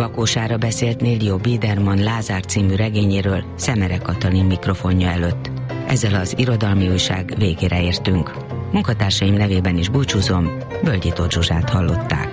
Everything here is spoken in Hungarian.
Bakósára beszélt Nélió Biederman Lázár című regényéről Szemere Katalin mikrofonja előtt. Ezzel az irodalmi újság végére értünk. Munkatársaim nevében is búcsúzom, Völgyi Tóth Zsuzsát hallották.